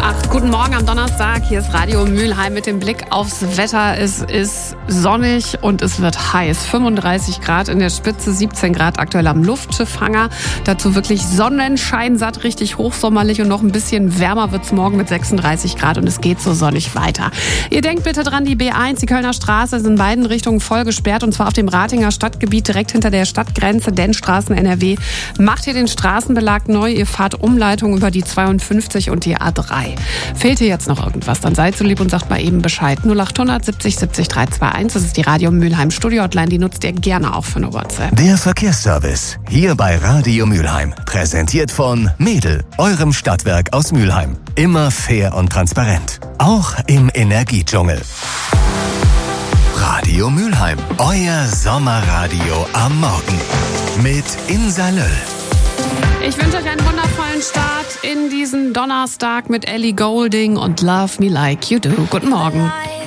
8. Guten Morgen am Donnerstag. Hier ist Radio Mülheim mit dem Blick aufs Wetter. Es ist sonnig und es wird heiß. 35 Grad in der Spitze, 17 Grad aktuell am Luftschiffhanger. Dazu wirklich Sonnenschein, satt, richtig hochsommerlich und noch ein bisschen wärmer wird's morgen mit 36 Grad und es geht so sonnig weiter. Ihr denkt bitte dran, die B1, die Kölner Straße, ist in beiden Richtungen voll gesperrt und zwar auf dem Ratinger Stadtgebiet direkt hinter der Stadtgrenze, denn Straßen NRW macht hier den Straßenbelag neu. Ihr fahrt Umleitung über die 52 und die A3. Fehlt hier jetzt noch irgendwas, dann seid so lieb und sagt mal eben Bescheid. 0800 70 70 321, das ist die Radio Mülheim Studio-Hotline, die nutzt ihr gerne auch für eine WhatsApp. Der Verkehrsservice, hier bei Radio Mülheim, präsentiert von Medel, eurem Stadtwerk aus Mülheim. Immer fair und transparent, auch im Energiedschungel. Radio Mülheim, euer Sommerradio am Morgen mit Insa Löll. Ich wünsche euch einen wundervollen Start in diesen Donnerstag mit Ellie Goulding und Love Me Like You Do. Guten Morgen.